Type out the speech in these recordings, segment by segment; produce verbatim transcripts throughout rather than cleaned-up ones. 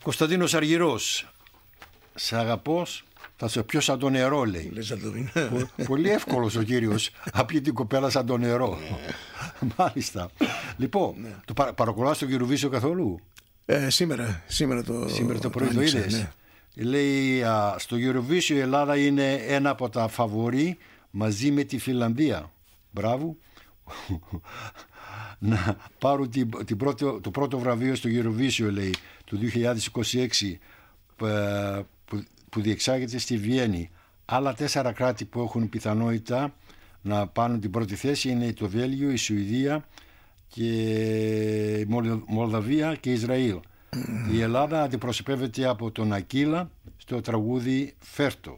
Κωνσταντίνος Αργυρός. Σε αγαπώ, θα σε πιω σαν το νερό, λέει. Πο, πολύ εύκολος ο κύριος. Απ' την κοπέλα σαν το νερό. Μάλιστα. Λοιπόν, ναι. Το παρα, παρακολουθάς το Eurovision καθόλου? Ε, σήμερα, σήμερα το, σήμερα το πρωί το είδες. Ναι. Λέει α, στο Eurovision η Ελλάδα είναι ένα από τα φαβορί μαζί με τη Φινλανδία. Μπράβο. Να πάρουν την, την πρώτο, το πρώτο βραβείο στο Eurovision, λέει, του δύο χιλιάδες είκοσι έξι που, που διεξάγεται στη Βιέννη. Άλλα τέσσερα κράτη που έχουν πιθανότητα να πάρουν την πρώτη θέση είναι το Βέλγιο, η Σουηδία και η Μολδαβία και Ισραήλ. Mm. Η Ελλάδα αντιπροσωπεύεται από τον Ακύλα στο τραγούδι Φέρτο.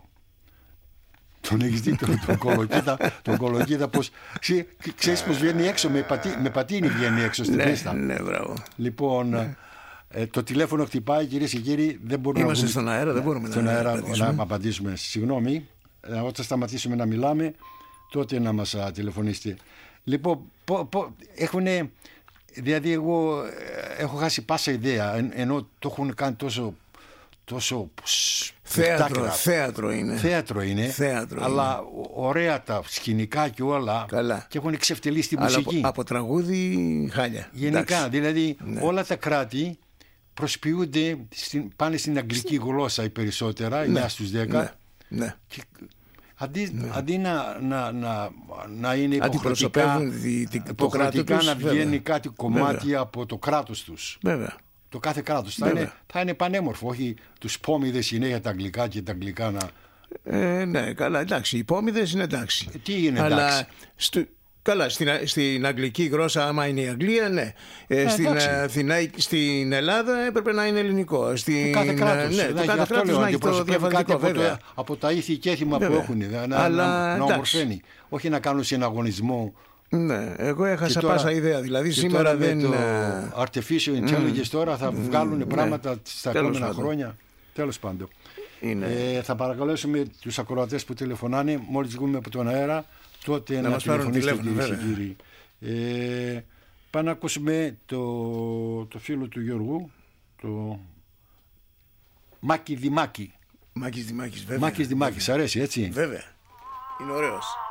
Τον έχεις δει τον, τον κολοκύτα, τον κολοκύτα πως, ξέρεις πως βγαίνει έξω, με, πατή, με πατίνι βγαίνει έξω στην πίστα. Ναι, ναι, μπράβο. Λοιπόν, ναι. Ε, το τηλέφωνο χτυπάει, κυρίες και κύριοι, δεν μπορούμε Είμαστε να, στον αέρα, δεν μπορούμε στον να, αέρα, απαντήσουμε. να απαντήσουμε. Συγγνώμη, όταν σταματήσουμε να μιλάμε, τότε να μας α, τηλεφωνήσετε. Λοιπόν, πο, πο, έχουνε, δηλαδή εγώ έχω χάσει πάσα ιδέα, εν, ενώ το έχουν κάνει τόσο... τόσο θέατρο, θέατρο είναι. Θέατρο είναι, θέατρο αλλά είναι. Ωραία τα σκηνικά και όλα. Καλά. Και έχουν εξευτελίσει τη αλλά μουσική. Από, από τραγούδι χάλια. Γενικά, εντάξει. Δηλαδή ναι. όλα τα κράτη προσποιούνται, στην, πάνε στην αγγλική γλώσσα οι περισσότερα, ναι. εννιά στους δέκα. Ναι. Ναι. Και, αντί, ναι. αντί να, να, να, να είναι υποχρεωτικά, υποχρεωτικά να βγαίνει βέβαια. Κάτι κομμάτι βέβαια. Από το κράτος τους. Βέβαια. Το κάθε κράτος θα είναι, θα είναι πανέμορφο, όχι τους πόμιδες συνέχεια τα αγγλικά και τα αγγλικά να... Ε, ναι, καλά, εντάξει, οι πόμιδες είναι εντάξει. Ε, τι είναι εντάξει. Αλλά στο, καλά, στην, στην αγγλική γλώσσα, άμα είναι η Αγγλία, ναι. Ε, ε, στην, στην, στην Ελλάδα έπρεπε να είναι ελληνικό. Στην, το κάθε κράτος, ναι, δηλαδή, το κάθε κράτος να έχει το διαφορετικό, από, το, από τα ήθη και έθιμα βέβαια. Που έχουν, να, αλλά, να, να ομορφαίνει. Όχι να κάνουν συναγωνισμό. Ναι, εγώ έχασα τώρα, πάσα ιδέα. Δηλαδή σήμερα δεν. Το artificial intelligence mm. τώρα θα βγάλουν mm. πράγματα ναι. Στα επόμενα χρόνια. Τέλος πάντων. Ε, θα παρακαλέσουμε τους ακροατές που τηλεφωνάνε, μόλις βγούμε από τον αέρα, τότε να, να τηλεφωνήσετε, κυρίες και κύριοι. Ε, πάμε να ακούσουμε το, το φίλο του Γιώργου, το Μάκη Δημάκη. Μάκης Δημάκης, βέβαια. Μάκης Δημάκης, αρέσει έτσι? Βέβαια. Είναι ωραίος.